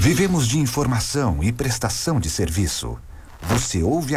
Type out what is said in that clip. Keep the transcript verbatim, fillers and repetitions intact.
Vivemos de informação e prestação de serviço. Você ouve